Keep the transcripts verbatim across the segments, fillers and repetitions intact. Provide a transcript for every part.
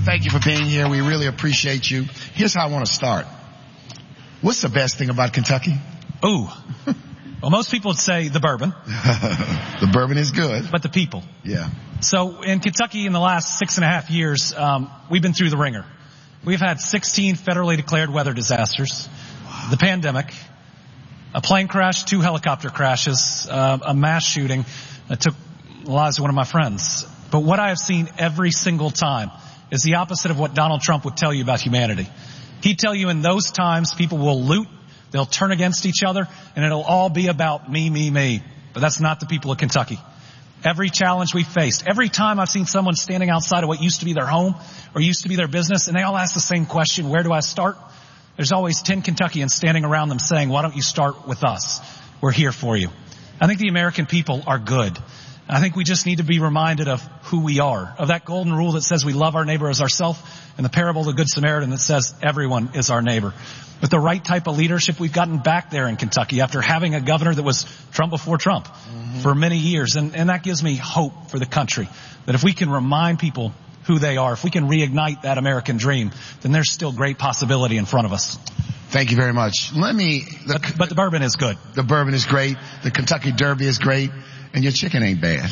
thank you for being here. We really appreciate you. Here's how I want to start. What's the best thing about Kentucky? Ooh. Well, most people would say the bourbon. The bourbon is good. But the people. Yeah. So in Kentucky in the last six and a half years, um, we've been through the ringer. We've had sixteen federally declared weather disasters, wow. the pandemic, a plane crash, two helicopter crashes, uh, a mass shooting that took the lives of one of my friends. But what I have seen every single time is the opposite of what Donald Trump would tell you about humanity. He'd tell you in those times people will loot, they'll turn against each other, and it'll all be about me, me, me. But that's not the people of Kentucky. Every challenge we faced, every time I've seen someone standing outside of what used to be their home or used to be their business, and they all ask the same question, where do I start? There's always ten Kentuckians standing around them saying, why don't you start with us? We're here for you. I think the American people are good. I think we just need to be reminded of who we are, of that golden rule that says we love our neighbor as ourselves, and the parable of the Good Samaritan that says everyone is our neighbor. With the right type of leadership, we've gotten back there in Kentucky after having a governor that was Trump before Trump mm-hmm. for many years. And, and that gives me hope for the country, that if we can remind people who they are, if we can reignite that American dream, then there's still great possibility in front of us. Thank you very much. Let me... The, but, but the bourbon is good. The bourbon is great. The Kentucky Derby is great. And your chicken ain't bad.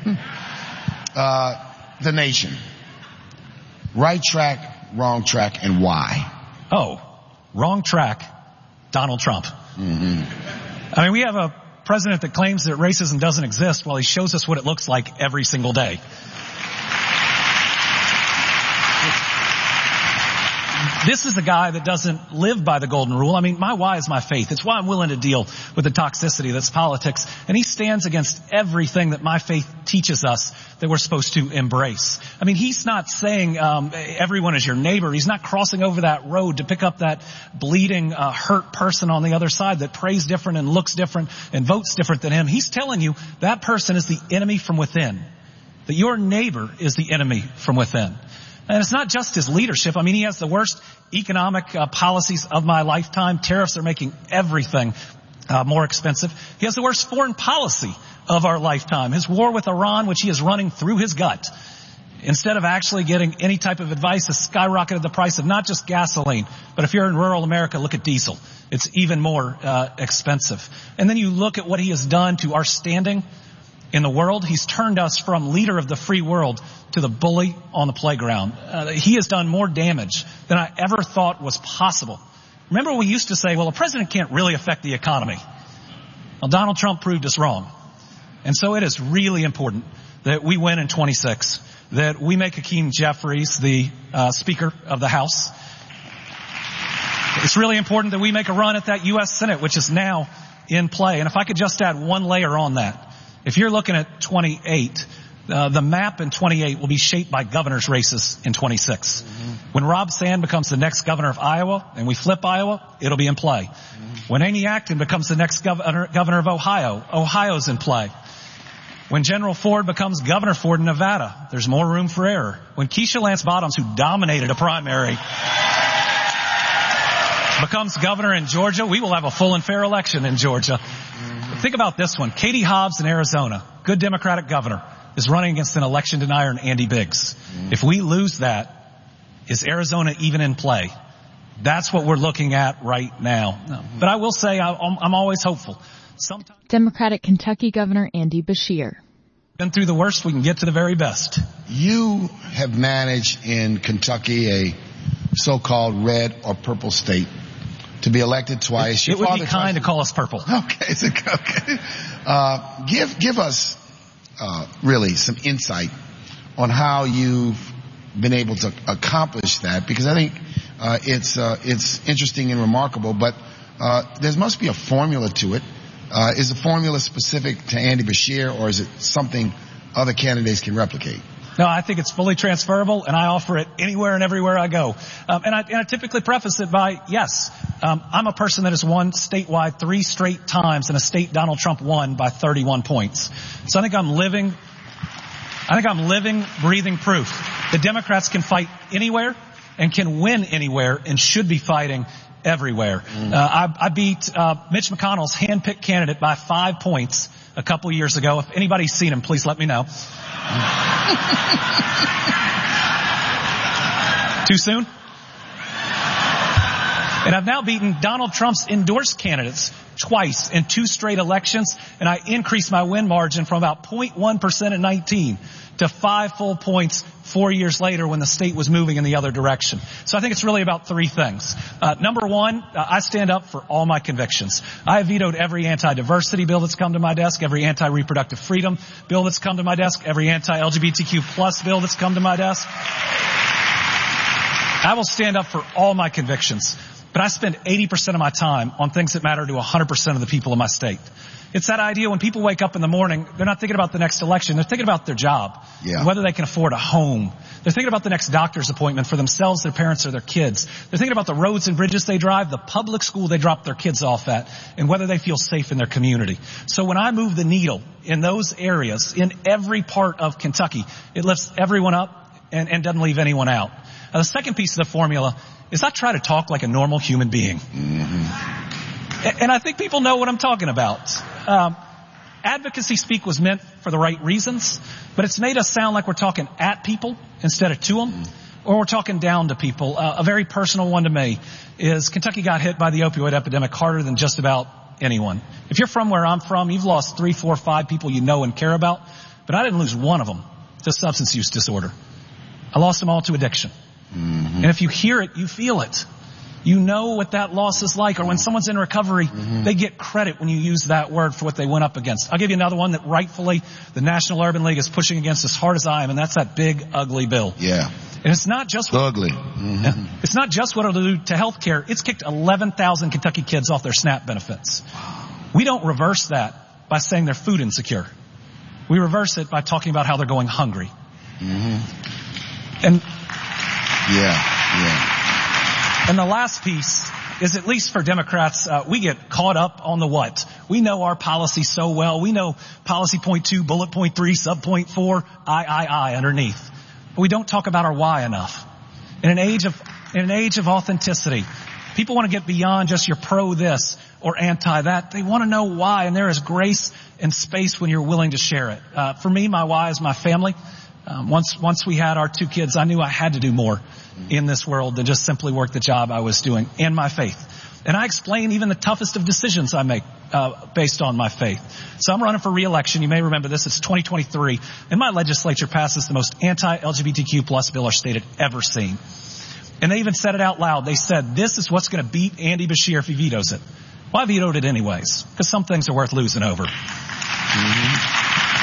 uh, the nation. Right track, wrong track, and why? Oh, wrong track, Donald Trump. Mm-hmm. I mean, we have a president that claims that racism doesn't exist while he shows us what it looks like every single day. This is a guy that doesn't live by the golden rule. I mean, my why is my faith. It's why I'm willing to deal with the toxicity that's politics. And he stands against everything that my faith teaches us that we're supposed to embrace. I mean, he's not saying um, everyone is your neighbor. He's not crossing over that road to pick up that bleeding, uh, hurt person on the other side that prays different and looks different and votes different than him. He's telling you that person is the enemy from within, that your neighbor is the enemy from within. And it's not just his leadership. I mean, he has the worst economic uh, policies of my lifetime. Tariffs are making everything uh, more expensive. He has the worst foreign policy of our lifetime. His war with Iran, which he is running through his gut, instead of actually getting any type of advice, has skyrocketed the price of not just gasoline, but if you're in rural America, look at diesel. It's even more uh, expensive. And then you look at what he has done to our standing in the world. He's turned us from leader of the free world to the bully on the playground. Uh, he has done more damage than I ever thought was possible. Remember, we used to say, well, a president can't really affect the economy. Well, Donald Trump proved us wrong. And so it is really important that we win in twenty-six, that we make Hakeem Jeffries the uh, Speaker of the House. It's really important that we make a run at that U S Senate, which is now in play. And if I could just add one layer on that, if you're looking at twenty-eight, uh, the map in twenty-eight will be shaped by governor's races in twenty-six. Mm-hmm. When Rob Sand becomes the next governor of Iowa and we flip Iowa, it'll be in play. Mm-hmm. When Amy Acton becomes the next governor, governor of Ohio, Ohio's in play. When General Ford becomes Governor Ford in Nevada, there's more room for error. When Keisha Lance Bottoms, who dominated a primary, becomes governor in Georgia, we will have a full and fair election in Georgia. Mm-hmm. Think about this one. Katie Hobbs in Arizona, good Democratic governor, is running against an election denier in Andy Biggs. Mm-hmm. If we lose that, is Arizona even in play? That's what we're looking at right now. No. But I will say I'm, I'm always hopeful. Sometimes Democratic Kentucky Governor Andy Beshear. Been through the worst, we can get to the very best. You have managed in Kentucky, a so-called red or purple state, to be elected twice. It, it would be kind to call us purple. Okay, okay. Uh, give give us uh, really some insight on how you've been able to accomplish that, because I think uh, it's uh, it's interesting and remarkable. But uh, there must be a formula to it. Uh, is the formula specific to Andy Beshear, or is it something other candidates can replicate? No, I think it's fully transferable, and I offer it anywhere and everywhere I go. Um, and, I, and I typically preface it by, yes, um, I'm a person that has won statewide three straight times in a state Donald Trump won by thirty-one points. So I think I'm living, I think I'm living, breathing proof that Democrats can fight anywhere and can win anywhere and should be fighting everywhere. Mm. Uh, I, I beat uh, Mitch McConnell's hand-picked candidate by five points a couple years ago. If anybody's seen him, please let me know. Too soon? And I've now beaten Donald Trump's endorsed candidates twice in two straight elections, and I increased my win margin from about zero point one percent in nineteen to five full points four years later when the state was moving in the other direction. So I think it's really about three things. Uh, number one, uh, I stand up for all my convictions. I have vetoed every anti-diversity bill that's come to my desk, every anti-reproductive freedom bill that's come to my desk, every anti-L G B T Q plus bill that's come to my desk. I will stand up for all my convictions. But I spend eighty percent of my time on things that matter to one hundred percent of the people in my state. It's that idea when people wake up in the morning, they're not thinking about the next election. They're thinking about their job, yeah. whether they can afford a home. They're thinking about the next doctor's appointment for themselves, their parents, or their kids. They're thinking about the roads and bridges they drive, the public school they drop their kids off at, and whether they feel safe in their community. So when I move the needle in those areas, in every part of Kentucky, it lifts everyone up and, and doesn't leave anyone out. Now, the second piece of the formula is I try to talk like a normal human being. Mm-hmm. And I think people know what I'm talking about. Um, advocacy speak was meant for the right reasons, but it's made us sound like we're talking at people instead of to them, mm-hmm. or we're talking down to people. Uh, a very personal one to me is Kentucky got hit by the opioid epidemic harder than just about anyone. If you're from where I'm from, you've lost three, four, five people you know and care about, but I didn't lose one of them to substance use disorder. I lost them all to addiction. Mm-hmm. And if you hear it, you feel it. You know what that loss is like. Or when someone's in recovery, mm-hmm. they get credit when you use that word for what they went up against. I'll give you another one that rightfully the National Urban League is pushing against as hard as I am, and that's that big, ugly bill. Yeah. And it's not just what, ugly. Mm-hmm. It's not just what it'll do to health care. It's kicked eleven thousand Kentucky kids off their SNAP benefits. We don't reverse that by saying they're food insecure. We reverse it by talking about how they're going hungry. Mm-hmm. And Yeah, yeah. And the last piece is, at least for Democrats, uh, we get caught up on the what. We know our policy so well. We know policy point two, bullet point three, sub point four, I, I, I underneath. But we don't talk about our why enough. In an age of, in an age of authenticity, people want to get beyond just your pro this or anti that. They want to know why, and there is grace and space when you're willing to share it. Uh, for me, my why is my family. Um, once, once we had our two kids, I knew I had to do more in this world than just simply work the job I was doing, and my faith. And I explain even the toughest of decisions I make, uh, based on my faith. So I'm running for re-election. You may remember this. It's twenty twenty-three, and my legislature passes the most anti-L G B T Q plus bill our state had ever seen. And they even said it out loud. They said, this is what's going to beat Andy Beshear if he vetoes it. Well, I vetoed it anyways, because some things are worth losing over. Mm-hmm.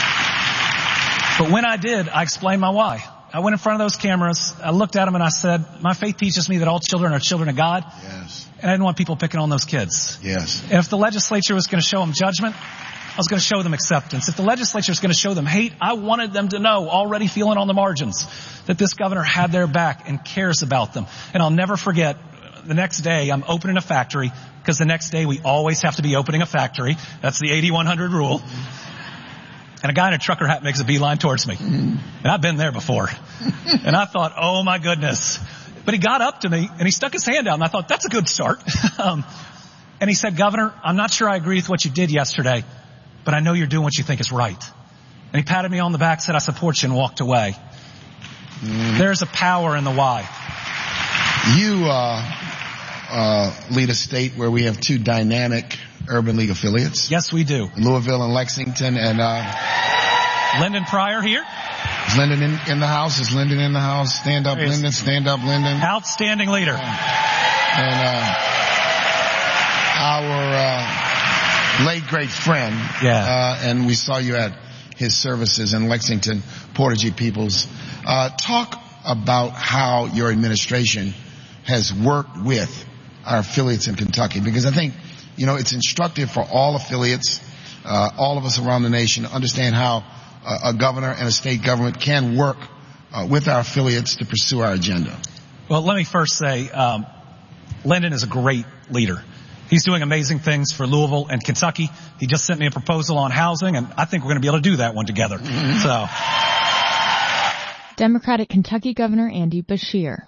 But when I did, I explained my why. I went in front of those cameras, I looked at them, and I said, my faith teaches me that all children are children of God. Yes. And I didn't want people picking on those kids. Yes. And if the legislature was going to show them judgment, I was going to show them acceptance. If the legislature was going to show them hate, I wanted them to know, already feeling on the margins, that this governor had their back and cares about them. And I'll never forget, the next day I'm opening a factory, because the next day we always have to be opening a factory. That's the eighty-one hundred rule. And a guy in a trucker hat makes a beeline towards me. Mm. And I've been there before. And I thought, oh my goodness. But he got up to me and he stuck his hand out, and I thought, that's a good start. um, and he said, Governor, I'm not sure I agree with what you did yesterday, but I know you're doing what you think is right. And he patted me on the back, said, I support you, and walked away. Mm. There's a power in the why. You, uh, uh, lead a state where we have two dynamic Urban League affiliates. Yes, we do. Louisville and Lexington, and uh Lyndon Pryor here. Is Lyndon in, in the house? Is Lyndon in the house? Stand up, Lyndon. Stand up, Lyndon. Outstanding leader. Uh, and uh our uh late great friend. Yeah. Uh and we saw you at his services in Lexington, Portage Peoples. Uh talk about how your administration has worked with our affiliates in Kentucky, because I think, you know, it's instructive for all affiliates, uh, all of us around the nation, to understand how uh, a governor and a state government can work uh, with our affiliates to pursue our agenda. Well, let me first say, um, Lyndon is a great leader. He's doing amazing things for Louisville and Kentucky. He just sent me a proposal on housing, and I think we're going to be able to do that one together. Mm-hmm. So, Democratic Kentucky Governor Andy Beshear.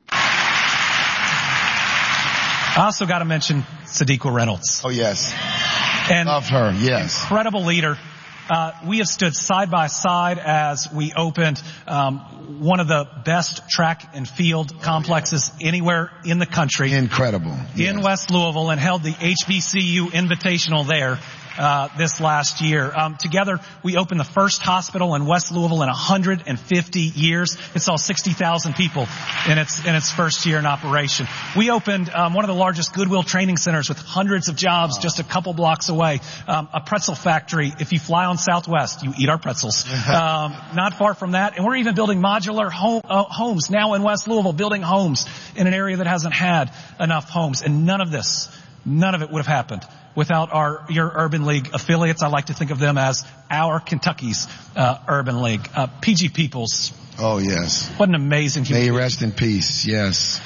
I also got to mention Sadiqa Reynolds. Oh, yes. And love her, yes. Incredible leader. Uh, we have stood side by side as we opened um, one of the best track and field complexes anywhere in the country. Incredible. In Yes. West Louisville, and held the H B C U Invitational there uh this last year. Um together we opened the first hospital in West Louisville in one hundred fifty years. It saw sixty thousand people in its in its first year in operation. We opened um one of the largest Goodwill training centers with hundreds of jobs just a couple blocks away. Um a pretzel factory. If you fly on Southwest, you eat our pretzels. Um not far from that. And we're even building modular home, uh, homes now in West Louisville, building homes in an area that hasn't had enough homes. And none of this, none of it would have happened without our, your Urban League affiliates. I like to think of them as our Kentucky's, uh, Urban League. Uh, P G Peoples. Oh, yes. What an amazing human May he being. rest in peace. Yes.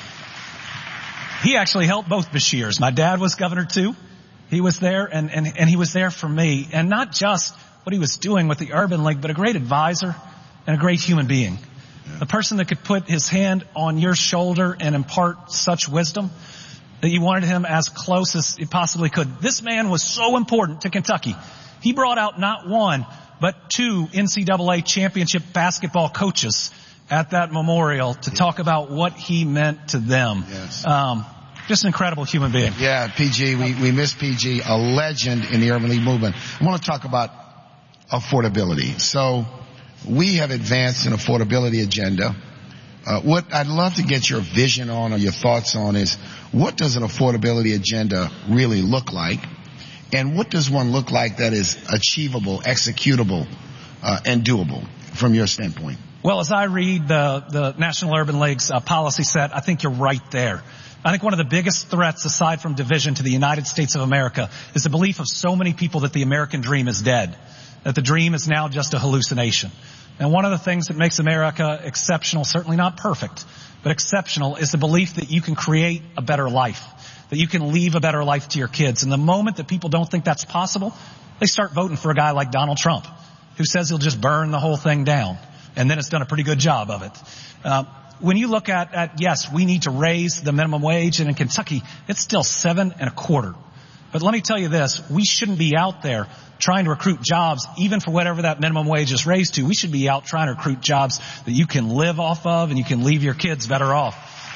He actually helped both Bashirs. My dad was governor too. He was there and, and, and he was there for me. And not just what he was doing with the Urban League, but a great advisor and a great human being. Yeah. A person that could put his hand on your shoulder and impart such wisdom that you wanted him as close as he possibly could. This man was so important to Kentucky. He brought out not one, but two N C double A championship basketball coaches at that memorial to yes. talk about what he meant to them. Yes. Um, just an incredible human being. Yeah, P G, we, we miss P G, a legend in the Urban League movement. I want to talk about affordability. So we have advanced an affordability agenda. Uh, what I'd love to get your vision on or your thoughts on is, what does an affordability agenda really look like? And what does one look like that is achievable, executable, uh, and doable from your standpoint? Well, as I read the, the National Urban League's uh, policy set, I think you're right there. I think one of the biggest threats, aside from division, to the United States of America is the belief of so many people that the American dream is dead, that the dream is now just a hallucination. And one of the things that makes America exceptional, certainly not perfect, but exceptional, is the belief that you can create a better life, that you can leave a better life to your kids. And the moment that people don't think that's possible, they start voting for a guy like Donald Trump, who says he'll just burn the whole thing down. And then it's done a pretty good job of it. Uh, when you look at, at, yes, we need to raise the minimum wage, and in Kentucky, it's still seven and a quarter. But let me tell you this, we shouldn't be out there trying to recruit jobs, even for whatever that minimum wage is raised to. We should be out trying to recruit jobs that you can live off of and you can leave your kids better off.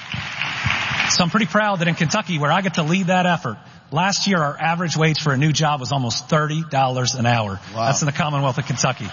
So I'm pretty proud that in Kentucky, where I get to lead that effort, last year our average wage for a new job was almost thirty dollars an hour. Wow. That's in the Commonwealth of Kentucky.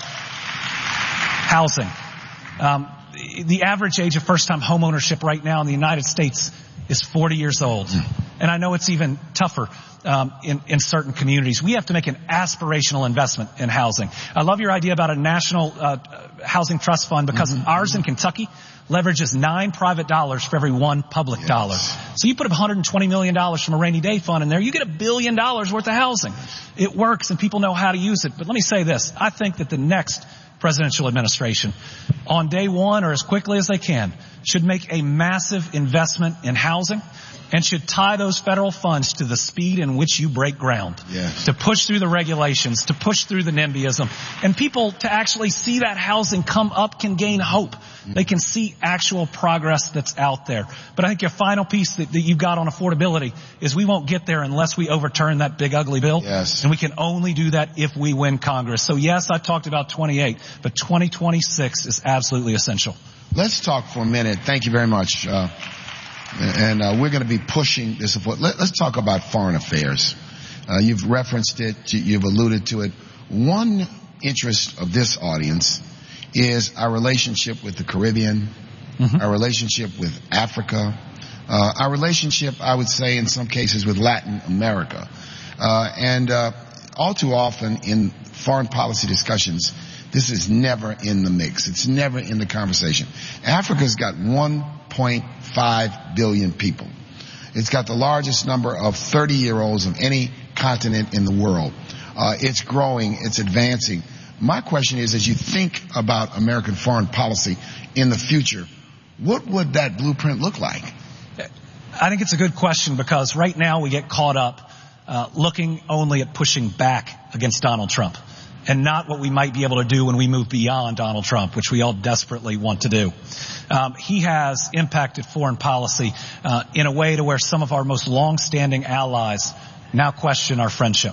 Housing. Um, the average age of first-time home ownership right now in the United States is forty years old. And I know it's even tougher um, in, in certain communities. We have to make an aspirational investment in housing. I love your idea about a national uh, housing trust fund, because mm-hmm. ours in Kentucky leverages nine private dollars for every one public yes. dollar. So you put one hundred twenty million dollars from a rainy day fund in there, you get a billion dollars worth of housing. It works and people know how to use it. But let me say this. I think that the next presidential administration, on day one or as quickly as they can, should make a massive investment in housing and should tie those federal funds to the speed in which you break ground. Yes. To push through the regulations, to push through the NIMBYism. And people to actually see that housing come up can gain hope. They can see actual progress that's out there. But I think your final piece that, that you've got on affordability is we won't get there unless we overturn that big ugly bill. Yes. And we can only do that if we win Congress. So yes, I talked about twenty-eight, but twenty twenty-six is absolutely essential. Let's talk for a minute. Thank you very much. Uh, and uh, we're going to be pushing this support. Let, let's talk about foreign affairs. Uh, you've referenced it. You've alluded to it. One interest of this audience is our relationship with the Caribbean, mm-hmm. our relationship with Africa, uh, our relationship, I would say, in some cases with Latin America. Uh, and uh, all too often in foreign policy discussions, this is never in the mix. It's never in the conversation. Africa's got one point five billion people. It's got the largest number of thirty-year-olds of any continent in the world. Uh, it's growing. It's advancing. My question is, as you think about American foreign policy in the future, what would that blueprint look like? I think it's a good question, because right now we get caught up uh, looking only at pushing back against Donald Trump, and not what we might be able to do when we move beyond Donald Trump, which we all desperately want to do. Um, he has impacted foreign policy uh, in a way to where some of our most long-standing allies now question our friendship.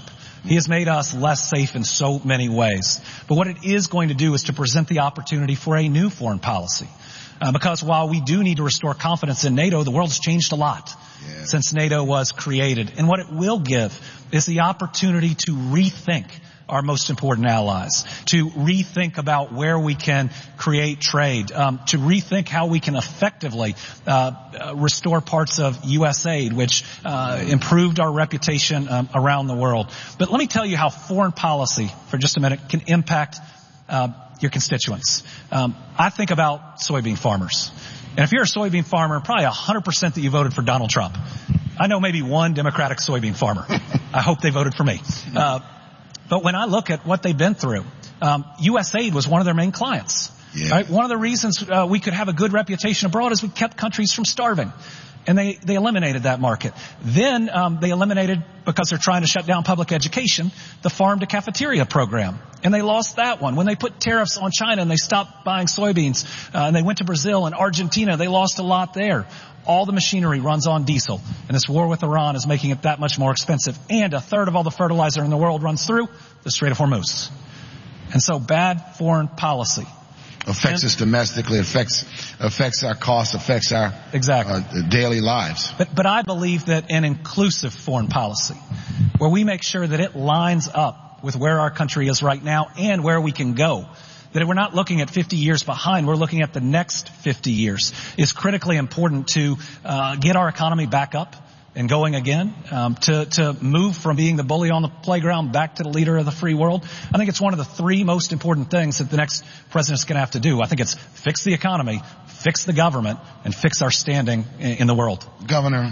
He has made us less safe in so many ways. But what it is going to do is to present the opportunity for a new foreign policy. Uh, because while we do need to restore confidence in NATO, the world's changed a lot yeah. since NATO was created. And what it will give is the opportunity to rethink our most important allies, to rethink about where we can create trade, um, to rethink how we can effectively uh, uh, restore parts of U S aid, which uh, improved our reputation um, around the world. But let me tell you how foreign policy, for just a minute, can impact uh, your constituents. Um, I think about soybean farmers. And if you're a soybean farmer, probably one hundred percent that you voted for Donald Trump. I know maybe one Democratic soybean farmer. I hope they voted for me. Uh, But when I look at what they've been through, um, U S aid was one of their main clients. Yeah. Right? One of the reasons uh, we could have a good reputation abroad is we kept countries from starving. And they, they eliminated that market. Then um, they eliminated, because they're trying to shut down public education, the farm to cafeteria program. And they lost that one. When they put tariffs on China and they stopped buying soybeans, uh, and they went to Brazil and Argentina, they lost a lot there. All the machinery runs on diesel. And this war with Iran is making it that much more expensive. And a third of all the fertilizer in the world runs through the Strait of Hormuz. And so bad foreign policy affects and, us domestically, affects affects our costs, affects our exactly. uh, daily lives. But, but I believe that an inclusive foreign policy, where we make sure that it lines up with where our country is right now and where we can go, that we're not looking at fifty years behind, we're looking at the next fifty years, is critically important to uh, get our economy back up and going again, um, to, to move from being the bully on the playground back to the leader of the free world. I think it's one of the three most important things that the next president's going to have to do. I think it's fix the economy, fix the government, and fix our standing in, in the world. Governor,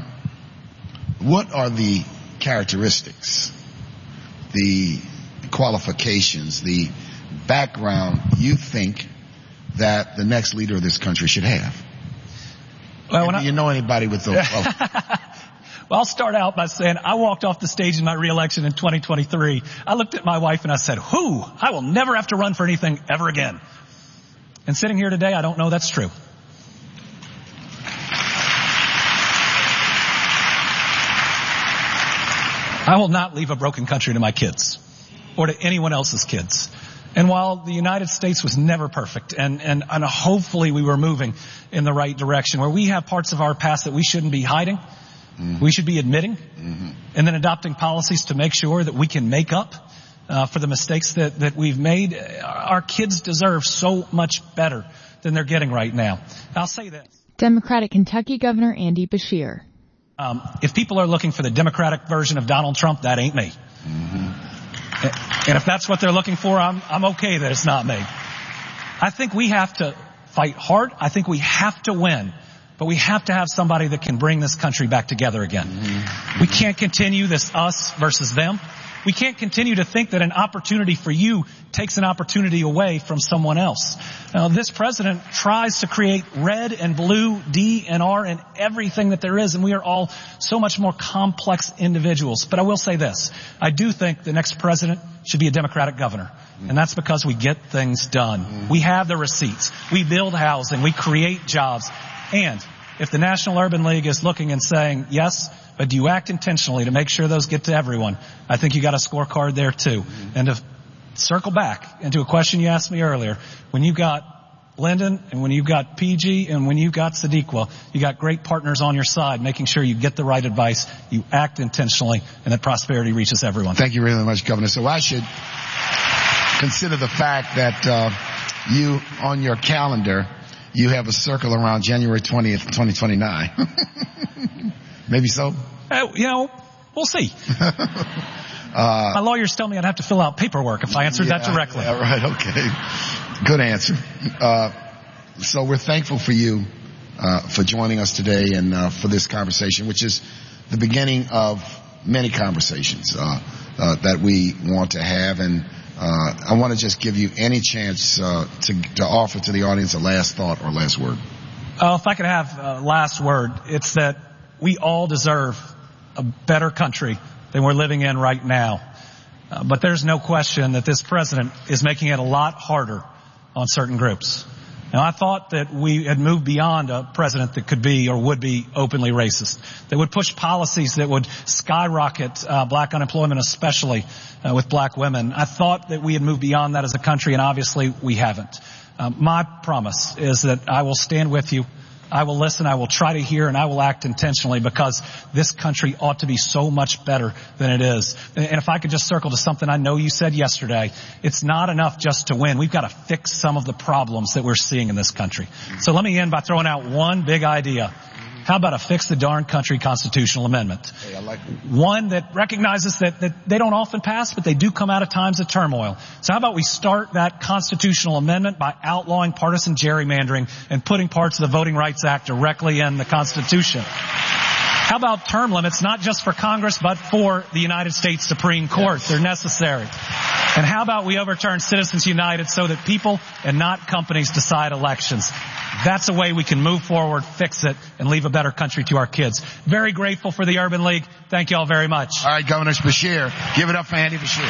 what are the characteristics, the qualifications, the background you think that the next leader of this country should have? Well, when do I, you know anybody with those? Well, I'll start out by saying I walked off the stage in my reelection in twenty twenty-three. I looked at my wife and I said, whoo, I will never have to run for anything ever again. And sitting here today, I don't know that's true. I will not leave a broken country to my kids or to anyone else's kids. And while the United States was never perfect, and, and, and hopefully we were moving in the right direction, where we have parts of our past that we shouldn't be hiding, mm-hmm. we should be admitting, mm-hmm. and then adopting policies to make sure that we can make up uh, for the mistakes that, that we've made. Our kids deserve so much better than they're getting right now. I'll say this. Democratic Kentucky Governor Andy Beshear. Um, if people are looking for the Democratic version of Donald Trump, that ain't me. Mm-hmm. And if that's what they're looking for, I'm, I'm okay that it's not me. I think we have to fight hard. I think we have to win. But we have to have somebody that can bring this country back together again. Mm-hmm. We can't continue this us versus them. We can't continue to think that an opportunity for you takes an opportunity away from someone else. Now, this president tries to create red and blue, D and R, and everything that there is, and we are all so much more complex individuals. But I will say this. I do think the next president should be a Democratic governor. And that's because we get things done. We have the receipts. We build housing. We create jobs. And if the National Urban League is looking and saying, yes, but do you act intentionally to make sure those get to everyone? I think you got a scorecard there too. Mm-hmm. And to circle back into a question you asked me earlier, when you've got Lyndon and when you've got P G and when you've got Sadiqa, you got great partners on your side, making sure you get the right advice, you act intentionally, and that prosperity reaches everyone. Thank you really much, Governor. So I should consider the fact that uh, you, on your calendar, you have a circle around January twentieth, twenty twenty-nine. Maybe so? Uh, you know, we'll see. uh, My lawyers tell me I'd have to fill out paperwork if I answered yeah, that directly. Yeah, right, okay. Good answer. Uh, so we're thankful for you uh, for joining us today and uh, for this conversation, which is the beginning of many conversations uh, uh, that we want to have. And uh, I want to just give you any chance uh, to, to offer to the audience a last thought or last word. Oh, if I could have a last word, it's that we all deserve a better country than we're living in right now. Uh, but there's no question that this president is making it a lot harder on certain groups. Now, I thought that we had moved beyond a president that could be or would be openly racist, that would push policies that would skyrocket uh, black unemployment, especially uh, with black women. I thought that we had moved beyond that as a country, and obviously we haven't. Um, my promise is that I will stand with you. I will listen, I will try to hear, and I will act intentionally, because this country ought to be so much better than it is. And if I could just circle to something I know you said yesterday, it's not enough just to win. We've got to fix some of the problems that we're seeing in this country. So let me end by throwing out one big idea. How about a fix the darn country constitutional amendment? Hey, I like it. One that recognizes that, that they don't often pass, but they do come out of times of turmoil. So how about we start that constitutional amendment by outlawing partisan gerrymandering and putting parts of the Voting Rights Act directly in the Constitution? How about term limits, not just for Congress, but for the United States Supreme Court? Yes. They're necessary. And how about we overturn Citizens United so that people and not companies decide elections? That's a way we can move forward, fix it, and leave a better country to our kids. Very grateful for the Urban League. Thank you all very much. All right, Governor Beshear. Give it up for Andy Beshear.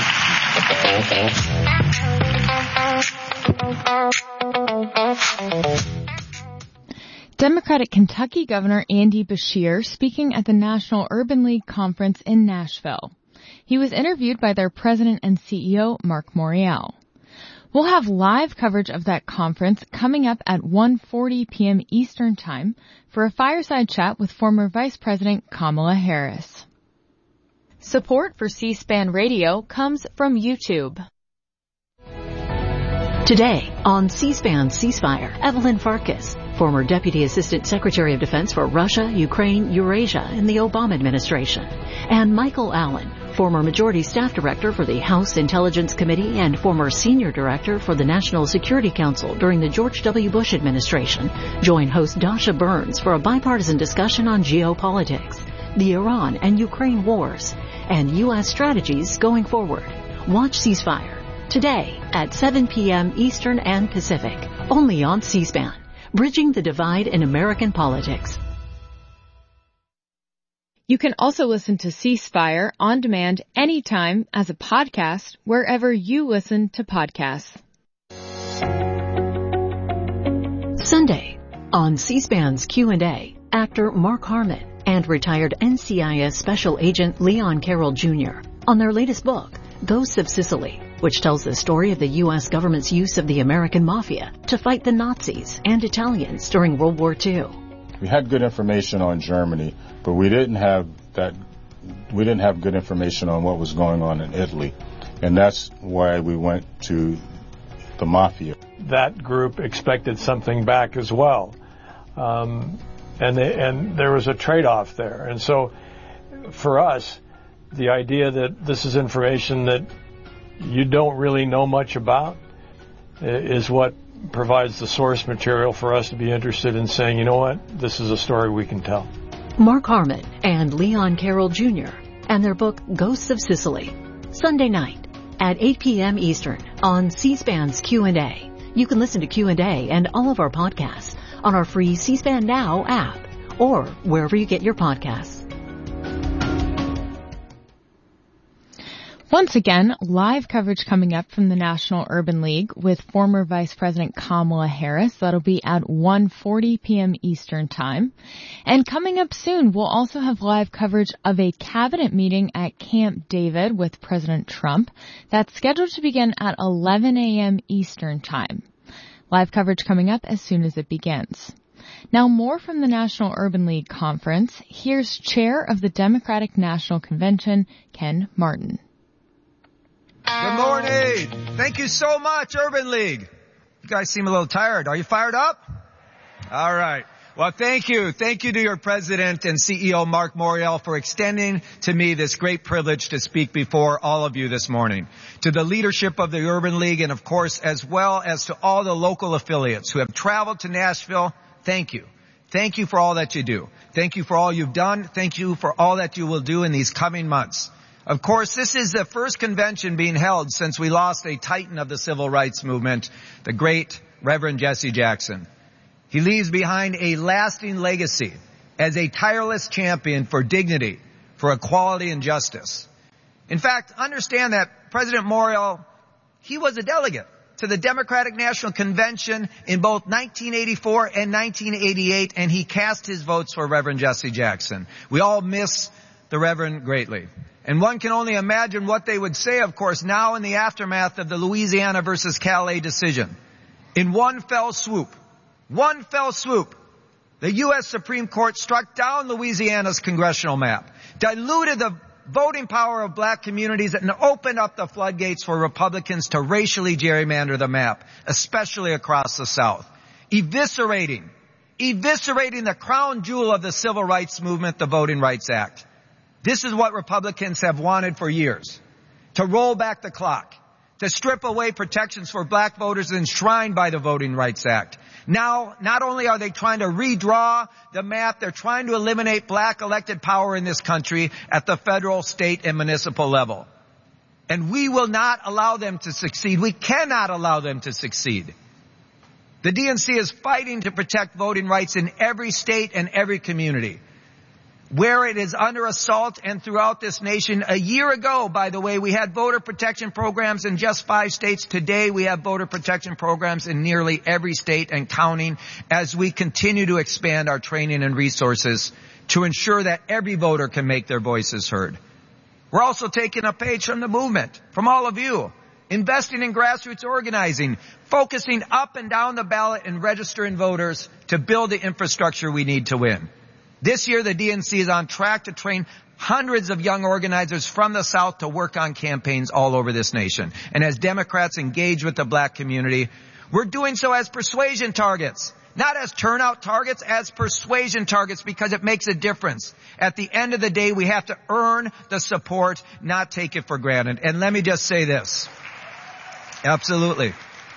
Thank you. Democratic Kentucky Governor Andy Beshear speaking at the National Urban League Conference in Nashville. He was interviewed by their president and C E O, Mark Morial. We'll have live coverage of that conference coming up at one forty p.m. Eastern Time for a fireside chat with former Vice President Kamala Harris. Support for C-SPAN Radio comes from YouTube. Today on C-SPAN Ceasefire, Evelyn Farkas, former Deputy Assistant Secretary of Defense for Russia, Ukraine, Eurasia in the Obama administration, and Michael Allen, former Majority Staff Director for the House Intelligence Committee and former Senior Director for the National Security Council during the George W. Bush administration, join host Dasha Burns for a bipartisan discussion on geopolitics, the Iran and Ukraine wars, and U S strategies going forward. Watch Ceasefire today at seven p.m. Eastern and Pacific, only on C-SPAN, bridging the divide in American politics. You can also listen to Ceasefire on demand anytime as a podcast wherever you listen to podcasts. Sunday on C-SPAN's Q and A, actor Mark Harmon and retired N C I S Special Agent Leon Carroll Junior on their latest book, Ghosts of Sicily, which tells the story of the U S government's use of the American Mafia to fight the Nazis and Italians during World War Two. We had good information on Germany, but we didn't have that. We didn't have good information on what was going on in Italy, and that's why we went to the Mafia. That group expected something back as well, um, and they, and there was a trade-off there. And so, for us, the idea that this is information that you don't really know much about is what provides the source material for us to be interested in saying, you know what, this is a story we can tell. Mark Harmon and Leon Carroll Junior and their book Ghosts of Sicily, Sunday night at eight p.m. Eastern on C-SPAN's Q and A. You can listen to Q and A and all of our podcasts on our free C-SPAN Now app or wherever you get your podcasts. Once again, live coverage coming up from the National Urban League with former Vice President Kamala Harris. That'll be at one forty p.m. Eastern Time. And coming up soon, we'll also have live coverage of a cabinet meeting at Camp David with President Trump. That's scheduled to begin at eleven a.m. Eastern Time. Live coverage coming up as soon as it begins. Now, more from the National Urban League Conference. Here's Chair of the Democratic National Convention, Ken Martin. Good morning. Thank you so much, Urban League. You guys seem a little tired. Are you fired up? All right. Well, thank you. Thank you to your president and C E O, Mark Morial, for extending to me this great privilege to speak before all of you this morning. To the leadership of the Urban League and, of course, as well as to all the local affiliates who have traveled to Nashville, thank you. Thank you for all that you do. Thank you for all you've done. Thank you for all that you will do in these coming months. Of course, this is the first convention being held since we lost a titan of the civil rights movement, the great Reverend Jesse Jackson. He leaves behind a lasting legacy as a tireless champion for dignity, for equality and justice. In fact, understand that President Morial, he was a delegate to the Democratic National Convention in both nineteen eighty-four and nineteen eighty-eight, and he cast his votes for Reverend Jesse Jackson. We all miss the Reverend greatly. And one can only imagine what they would say, of course, now in the aftermath of the Louisiana versus Calais decision. In one fell swoop, one fell swoop, the U S Supreme Court struck down Louisiana's congressional map, diluted the voting power of black communities, and opened up the floodgates for Republicans to racially gerrymander the map, especially across the South. Eviscerating, eviscerating the crown jewel of the civil rights movement, the Voting Rights Act. This is what Republicans have wanted for years. To roll back the clock, to strip away protections for black voters enshrined by the Voting Rights Act. Now, not only are they trying to redraw the map, they're trying to eliminate black elected power in this country at the federal, state, and municipal level. And we will not allow them to succeed. We cannot allow them to succeed. The D N C is fighting to protect voting rights in every state and every community. Where it is under assault and throughout this nation. A year ago, by the way, we had voter protection programs in just five states. Today we have voter protection programs in nearly every state and counting as we continue to expand our training and resources to ensure that every voter can make their voices heard. We're also taking a page from the movement, from all of you, investing in grassroots organizing, focusing up and down the ballot and registering voters to build the infrastructure we need to win. This year, the D N C is on track to train hundreds of young organizers from the South to work on campaigns all over this nation. And as Democrats engage with the black community, we're doing so as persuasion targets, not as turnout targets, as persuasion targets, because it makes a difference. At the end of the day, we have to earn the support, not take it for granted. And let me just say this. Absolutely.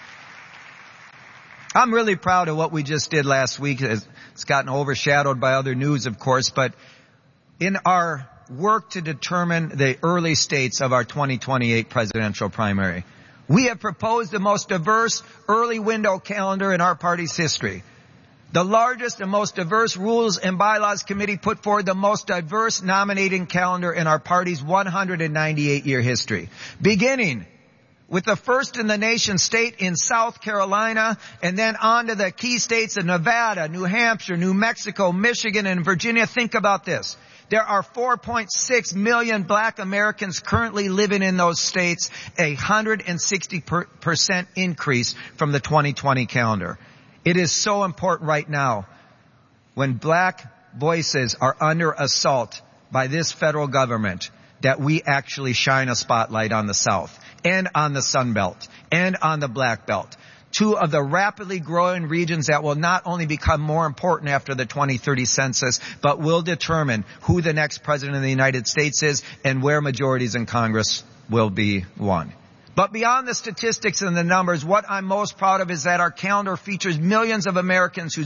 I'm really proud of what we just did last week. It's gotten overshadowed by other news, of course, but in our work to determine the early states of our twenty twenty-eight presidential primary, we have proposed the most diverse early window calendar in our party's history. The largest and most diverse Rules and Bylaws Committee put forward the most diverse nominating calendar in our party's one hundred ninety-eight year history, beginning with the first in the nation state in South Carolina, and then on to the key states of Nevada, New Hampshire, New Mexico, Michigan, and Virginia. Think about this. There are four point six million black Americans currently living in those states, a one hundred sixty percent increase from the twenty twenty calendar. It is so important right now when black voices are under assault by this federal government that we actually shine a spotlight on the South and on the Sun Belt and on the Black Belt, two of the rapidly growing regions that will not only become more important after the twenty thirty census, but will determine who the next president of the United States is and where majorities in Congress will be won. But beyond the statistics and the numbers, what I'm most proud of is that our calendar features millions of Americans whose